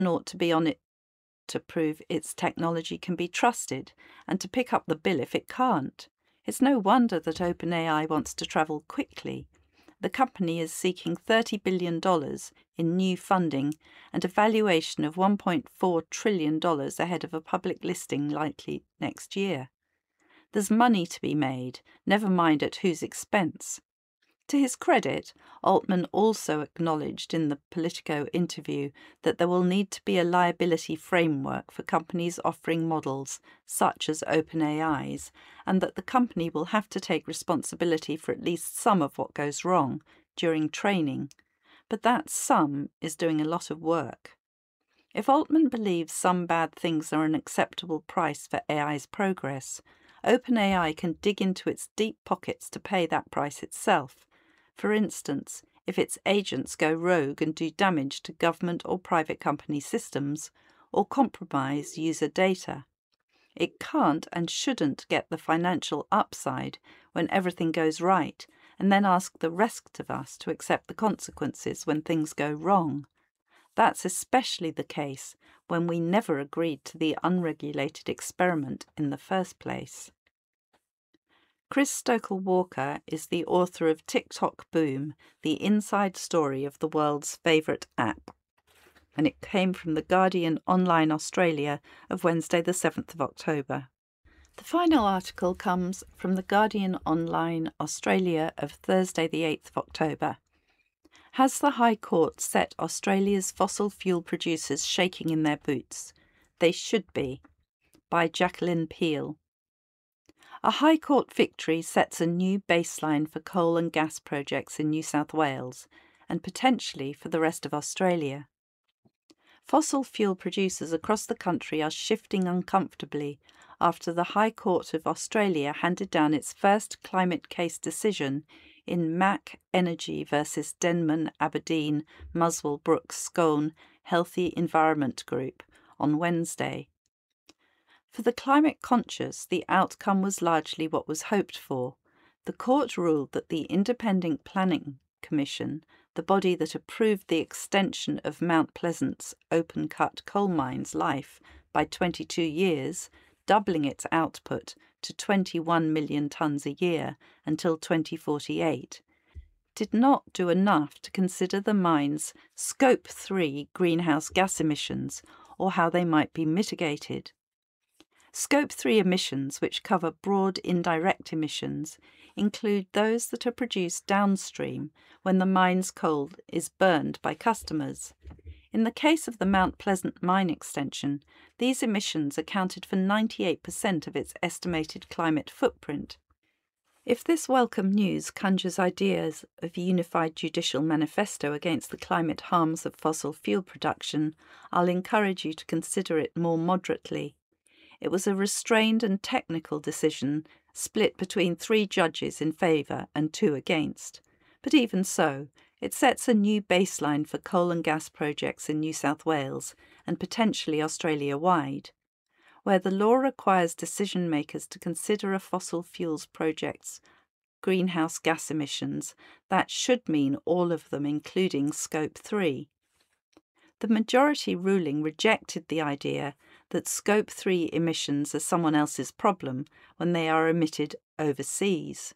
button ought to be on it to prove its technology can be trusted and to pick up the bill if it can't. It's no wonder that OpenAI wants to travel quickly. The company is seeking $30 billion in new funding and a valuation of $1.4 trillion ahead of a public listing likely next year. There's money to be made, never mind at whose expense. To his credit, Altman also acknowledged in the Politico interview that there will need to be a liability framework for companies offering models such as OpenAI's, and that the company will have to take responsibility for at least some of what goes wrong during training. But that some is doing a lot of work. If Altman believes some bad things are an acceptable price for AI's progress, OpenAI can dig into its deep pockets to pay that price itself. For instance, if its agents go rogue and do damage to government or private company systems, or compromise user data. It can't and shouldn't get the financial upside when everything goes right, and then ask the rest of us to accept the consequences when things go wrong. That's especially the case when we never agreed to the unregulated experiment in the first place. Chris Stokell-Walker is the author of TikTok Boom, the inside story of the world's favourite app, and it came from The Guardian Online Australia of Wednesday the 7th of October. The final article comes from The Guardian Online Australia of Thursday the 8th of October. Has the High Court set Australia's fossil fuel producers shaking in their boots? They should be. By Jacqueline Peel. A High Court victory sets a new baseline for coal and gas projects in New South Wales and potentially for the rest of Australia. Fossil fuel producers across the country are shifting uncomfortably after the High Court of Australia handed down its first climate case decision in MAC Energy versus Denman Aberdeen Muswell Brookes Scone Healthy Environment Group on Wednesday. For the climate conscious, the outcome was largely what was hoped for. The court ruled that the Independent Planning Commission, the body that approved the extension of Mount Pleasant's open-cut coal mine's life by 22 years, doubling its output to 21 million tonnes a year until 2048, did not do enough to consider the mine's Scope 3 greenhouse gas emissions or how they might be mitigated. Scope 3 emissions, which cover broad indirect emissions, include those that are produced downstream when the mine's coal is burned by customers. In the case of the Mount Pleasant mine extension, these emissions accounted for 98% of its estimated climate footprint. If this welcome news conjures ideas of a unified judicial manifesto against the climate harms of fossil fuel production, I'll encourage you to consider it more moderately. It was a restrained and technical decision split between 3 judges in favour and 2 against. But even so, it sets a new baseline for coal and gas projects in New South Wales and potentially Australia-wide. Where the law requires decision makers to consider a fossil fuels project's greenhouse gas emissions, that should mean all of them, including Scope 3. The majority ruling rejected the idea that Scope 3 emissions are someone else's problem when they are emitted overseas.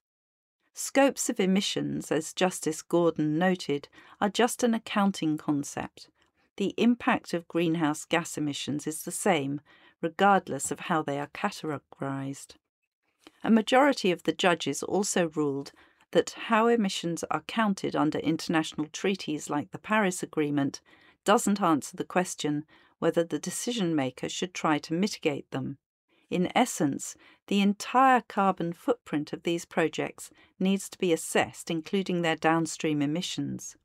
Scopes of emissions, as Justice Gordon noted, are just an accounting concept. The impact of greenhouse gas emissions is the same, regardless of how they are categorised. A majority of the judges also ruled that how emissions are counted under international treaties like the Paris Agreement doesn't answer the question whether the decision-maker should try to mitigate them. In essence, the entire carbon footprint of these projects needs to be assessed, including their downstream emissions.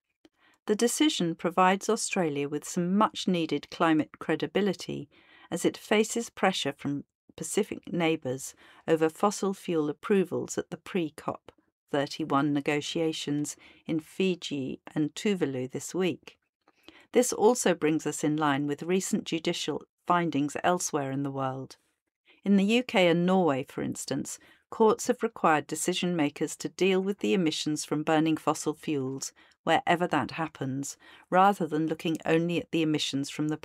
The decision provides Australia with some much-needed climate credibility as it faces pressure from Pacific neighbours over fossil fuel approvals at the pre-COP 31 negotiations in Fiji and Tuvalu this week. This also brings us in line with recent judicial findings elsewhere in the world. In the UK and Norway, for instance, Courts have required decision makers to deal with the emissions from burning fossil fuels, wherever that happens, rather than looking only at the emissions from the